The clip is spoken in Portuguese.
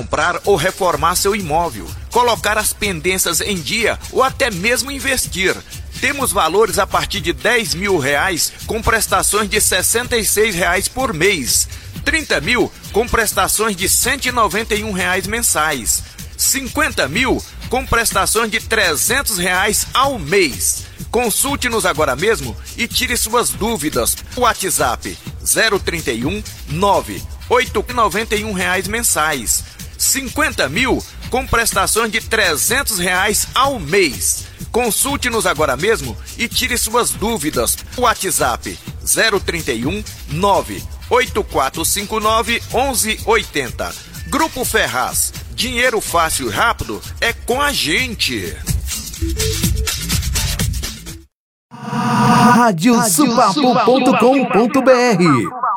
comprar ou reformar seu imóvel, colocar as pendências em dia ou até mesmo investir. Temos valores a partir de R$10 mil com prestações de R$ 66 por mês. 30 mil com prestações de R$ 191 mensais. 50 mil com prestações de R$ 300 ao mês. Consulte-nos agora mesmo e tire suas dúvidas. WhatsApp 031 991 mensais. 50 mil com prestações de R$ 300 ao mês. Consulte-nos agora mesmo e tire suas dúvidas. WhatsApp 031 98459 1180. Grupo Ferraz. Dinheiro fácil e rápido é com a gente. Radiosupapo.com.br